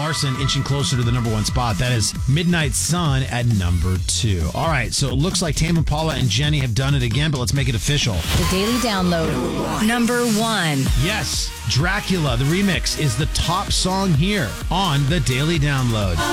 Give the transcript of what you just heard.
Larson inching closer to the number 1 spot. That is Midnight Sun at number 2. All right, so it looks like Tame Impala and Jenny have done it again, but let's make it official. The Daily Download. Number 1. Yes, Dracula, the remix, is the top song here on the Daily Download.